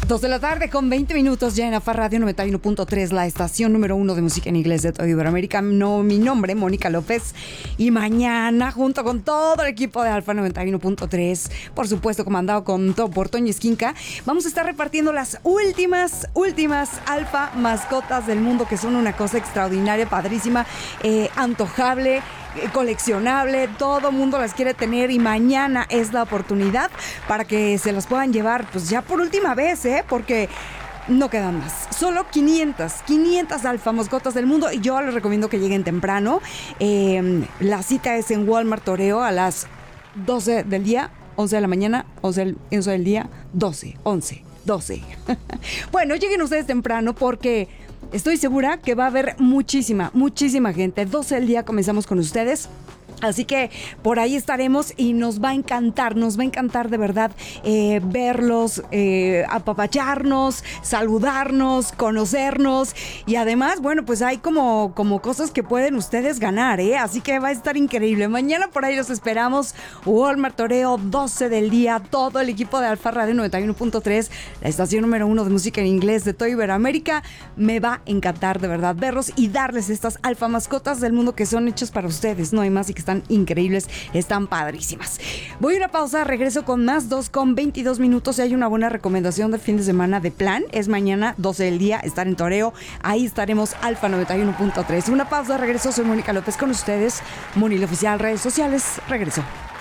2 de la tarde con 20 minutos ya en AFA Radio 91.3, la estación número 1 de música en inglés de toda Iberoamérica. Mi nombre, Mónica López. Y mañana, junto con todo el equipo de Alfa 91.3, por supuesto comandado por Toño Esquinca, vamos a estar repartiendo las últimas Alfa mascotas del mundo, que son una cosa extraordinaria, padrísima, antojable, coleccionable. Todo mundo las quiere tener y mañana es la oportunidad para que se las puedan llevar, pues ya por última vez, porque no quedan más. Solo 500 alfa mascotas del mundo y yo les recomiendo que lleguen temprano. La cita es en Walmart Toreo a las 12 del día, 11 de la mañana, 11 del día, 12. Bueno, lleguen ustedes temprano porque estoy segura que va a haber muchísima gente. 12 del día comenzamos con ustedes. Así que por ahí estaremos y nos va a encantar de verdad verlos, apapacharnos, saludarnos, conocernos y además, bueno, pues hay como cosas que pueden ustedes ganar, así que va a estar increíble. Mañana por ahí los esperamos. Walmart Toreo, 12 del día, todo el equipo de Alfa Radio 91.3, la estación número 1 de música en inglés de toda Iberoamérica. Me va a encantar de verdad verlos y darles estas alfa mascotas del mundo que son hechas para ustedes, no hay más, y que están increíbles, están padrísimas. Voy a una pausa, regreso con más, 2:22 minutos. Y hay una buena recomendación de fin de semana de plan. Es mañana, 12 del día, estar en Toreo. Ahí estaremos, Alfa 91.3. Una pausa, regreso. Soy Mónica López con ustedes. Mónica Oficial, redes sociales. Regreso.